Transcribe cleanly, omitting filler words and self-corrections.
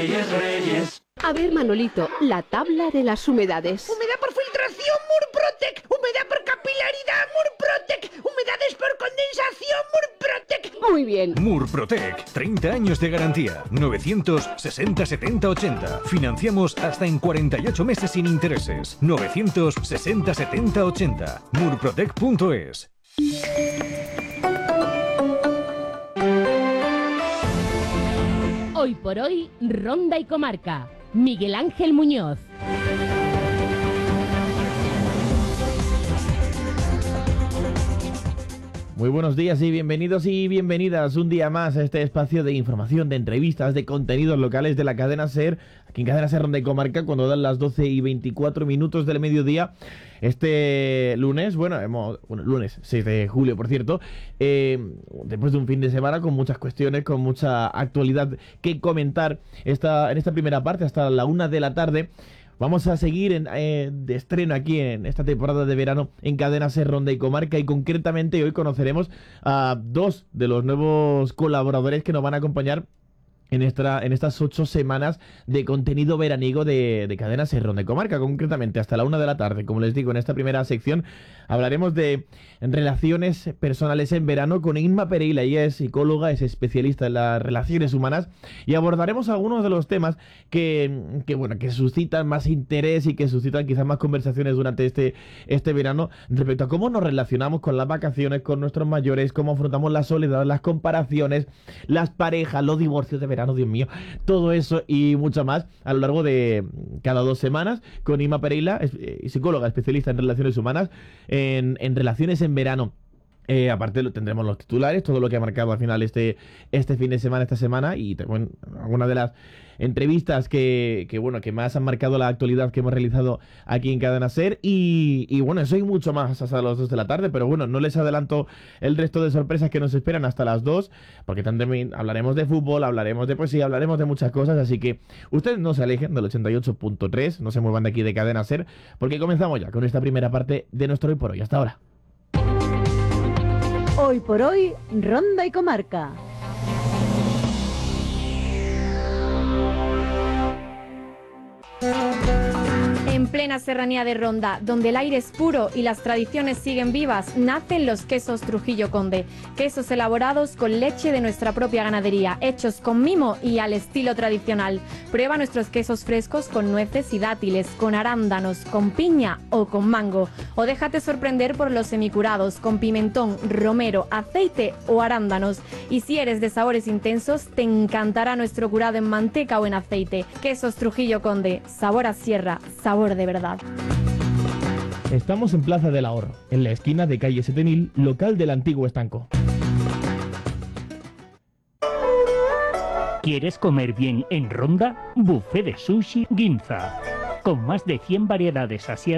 Reyes, Reyes. A ver, Manolito, la tabla de las humedades. Humedad por filtración, Murprotec. Humedad por capilaridad, Murprotec. Humedades por condensación, Murprotec. Muy bien. Murprotec, 30 años de garantía. 960 70 80. Financiamos hasta en 48 meses sin intereses. 960 70 80. Murprotec.es. Hoy por hoy, Ronda y Comarca. Miguel Ángel Muñoz. Muy buenos días y bienvenidos y bienvenidas un día más a este espacio de información, de entrevistas, de contenidos locales de la cadena SER, aquí en Cadena SER Ronda y Comarca, cuando dan las 12:24 del mediodía. Este lunes, lunes 6 de julio, por cierto, después de un fin de semana con muchas cuestiones, con mucha actualidad que comentar en esta primera parte, hasta la 1 de la tarde. Vamos a seguir de estreno aquí en esta temporada de verano en Cadena SER Ronda y Comarca, y concretamente hoy conoceremos a dos de los nuevos colaboradores que nos van a acompañar en estas 8 semanas de contenido veraniego de Cadena SER Ronda y Comarca, concretamente hasta la 1 de la tarde. Como les digo, en esta primera sección hablaremos de relaciones personales en verano con Inma Pereira. Ella es psicóloga, es especialista en las relaciones humanas, y abordaremos algunos de los temas que suscitan más interés y que suscitan quizás más conversaciones durante este verano respecto a cómo nos relacionamos con las vacaciones, con nuestros mayores, cómo afrontamos la soledad, las comparaciones, las parejas, los divorcios de verano, Dios mío, todo eso y mucho más a lo largo de cada 2 semanas con Inma Pereira, psicóloga especialista en relaciones humanas, en relaciones en verano. Aparte tendremos los titulares, todo lo que ha marcado al final este fin de semana, esta semana, y algunas de las entrevistas que más han marcado la actualidad que hemos realizado aquí en Cadena SER, y eso y mucho más hasta las 2 de la tarde, pero no les adelanto el resto de sorpresas que nos esperan hasta las 2, porque también hablaremos de fútbol, hablaremos de poesía, hablaremos de muchas cosas, así que ustedes no se alejen del 88.3, no se muevan de aquí de Cadena SER, porque comenzamos ya con esta primera parte de nuestro Hoy por Hoy. Hasta ahora. Hoy por hoy, Ronda y Comarca. En plena serranía de Ronda, donde el aire es puro y las tradiciones siguen vivas, nacen los quesos Trujillo Conde. Quesos elaborados con leche de nuestra propia ganadería, hechos con mimo y al estilo tradicional. Prueba nuestros quesos frescos con nueces y dátiles, con arándanos, con piña o con mango. O déjate sorprender por los semicurados, con pimentón, romero, aceite o arándanos. Y si eres de sabores intensos, te encantará nuestro curado en manteca o en aceite. Quesos Trujillo Conde, sabor a sierra, sabor de verdad. Estamos en Plaza del Ahorro, en la esquina de calle Setenil, local del antiguo estanco. ¿Quieres comer bien en Ronda? Buffet de sushi Ginza, con más de 100 variedades asiáticas